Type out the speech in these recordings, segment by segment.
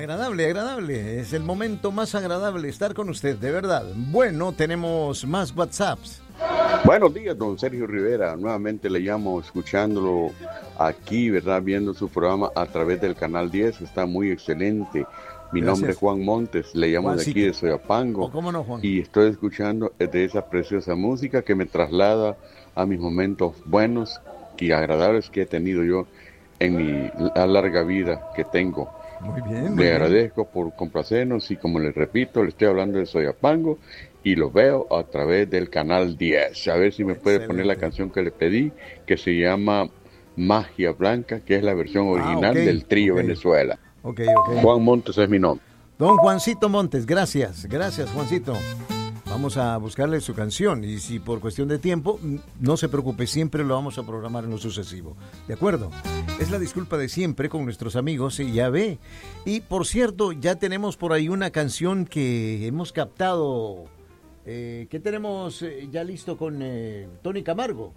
Agradable, agradable. Es el momento más agradable estar con usted, de verdad. Bueno, tenemos más WhatsApps. Buenos días, don Sergio Rivera. Nuevamente le llamo escuchándolo aquí, ¿verdad? Viendo su programa a través del Canal 10. Está muy excelente. Mi nombre es Juan Montes. Le llamo de aquí de Soyapango. ¿Cómo no, Juan? Y estoy escuchando de esa preciosa música que me traslada a mis momentos buenos y agradables que he tenido yo en mi larga vida que tengo. Muy bien. Le agradezco por complacernos y como les repito, le estoy hablando de Soyapango y lo veo a través del Canal 10. A ver si me puede poner la canción que le pedí, que se llama Magia Blanca, que es la versión original del trío Venezuela. Juan Montes es mi nombre. Don Juancito Montes, gracias. Gracias, Juancito. Vamos a buscarle su canción y si por cuestión de tiempo, no se preocupe, siempre lo vamos a programar en lo sucesivo. ¿De acuerdo? Es la disculpa de siempre con nuestros amigos y ya ve. Y por cierto, ya tenemos por ahí una canción que hemos captado. ¿Qué tenemos ya listo con Tony Camargo?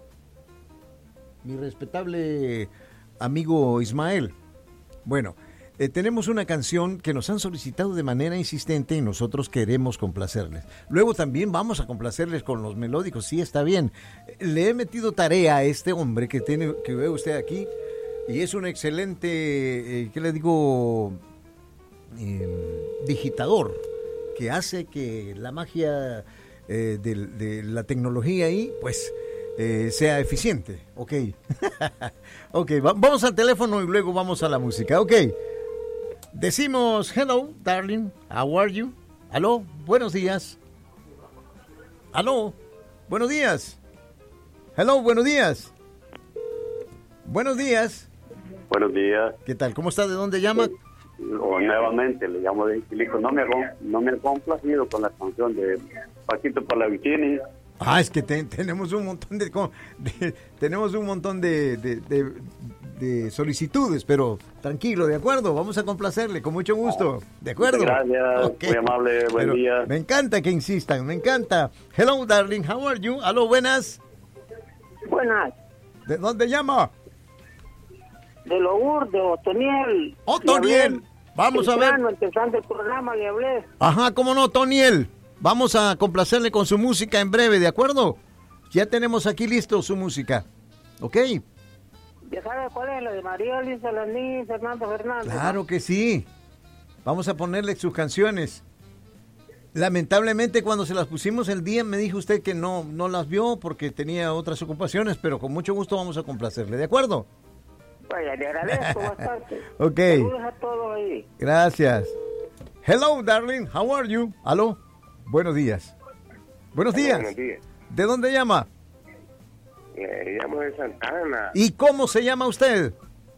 Mi respetable amigo Ismael. Bueno, tenemos una canción que nos han solicitado de manera insistente y nosotros queremos complacerles. Luego también vamos a complacerles con los melódicos, sí, está bien. Le he metido tarea a este hombre que ve usted aquí y es un excelente, ¿qué le digo? Digitador, que hace que la magia de la tecnología ahí, pues, sea eficiente. Ok. Ok, vamos al teléfono y luego vamos a la música. Ok. Decimos, hello, darling, how are you? Aló, buenos días. Aló, buenos días. Hello, buenos días. Buenos días. Buenos días. ¿Qué tal? ¿Cómo está? ¿De dónde llama? Nuevamente le llamo de Quilico. No me he complacido con la canción de Paquito Palavicini. Es que tenemos un montón de solicitudes, pero tranquilo, ¿de acuerdo? Vamos a complacerle con mucho gusto, ¿de acuerdo? Gracias, muy amable, buen día. Me encanta que insistan, me encanta. Hello, darling, how are you? Aló, buenas. Buenas. ¿De dónde llama? De Lourdes, Otoniel. Otoniel, vamos a ver. Empezando el programa le hablé. Ajá, cómo no, Otoniel. Vamos a complacerle con su música en breve, ¿de acuerdo? Ya tenemos aquí listo su música, ¿ok? ¿Ya sabe cuál es? La de María Elisa Lanín, Fernando Fernández. Claro que sí. Vamos a ponerle sus canciones. Lamentablemente cuando se las pusimos el día me dijo usted que no las vio porque tenía otras ocupaciones, pero con mucho gusto vamos a complacerle, ¿de acuerdo? Vaya, le agradezco bastante. Ok. Saludos a todos ahí. Gracias. Hello, darling, how are you? Aló. Buenos días. Buenos días. Buenos días. ¿De dónde llama? Llamo de Santa Ana. ¿Y cómo se llama usted?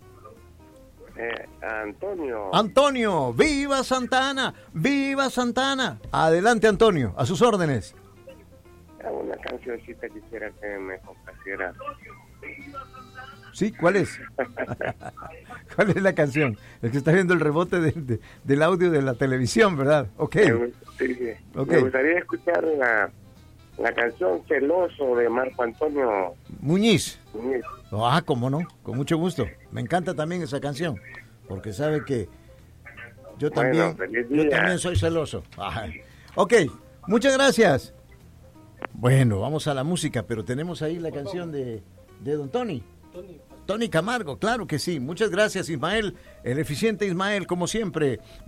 Antonio. Antonio, viva Santa Ana, viva Santa Ana. Adelante, Antonio, a sus órdenes. Una cancioncita quisiera que me complaciera. Sí, ¿cuál es? ¿Cuál es la canción? Es que está viendo el rebote del audio de la televisión, ¿verdad? Ok. Sí. Okay. Me gustaría escuchar la canción Celoso de Marco Antonio Muñiz. Cómo no, con mucho gusto. Me encanta también esa canción, porque sabe que yo también soy celoso. Ok, muchas gracias. Bueno, vamos a la música, pero tenemos ahí la canción de don Tony Camargo, claro que sí. Muchas gracias, Ismael, el eficiente Ismael, como siempre.